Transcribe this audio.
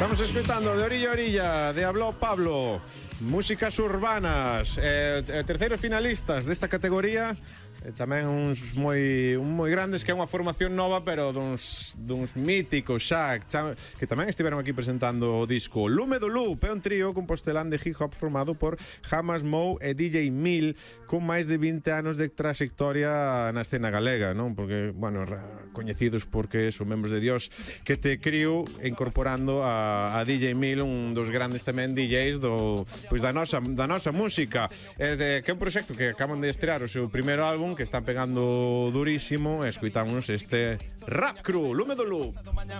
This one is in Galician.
Estamos escoitando de orilla a orilla de Habló Pablo, músicas urbanas, terceiros finalistas desta categoría. Tamén uns moi grandes, que é unha formación nova, pero duns míticos xa, que tamén estiveron aquí presentando o disco. Lume do Loop é un trío compostelán de hip hop formado por Jamas Mou e DJ Mil, con máis de 20 anos de trayectoria na escena galega, non? Porque, bueno, coñecidos porque son membros de Dios que te criou, incorporando a DJ Mil, un dos grandes tamén DJs da nosa música, que é un proxecto que acaban de estrear o seu primeiro álbum, que están pegando durísimo. Escoitamos este Rap Crew, Lume do Loop.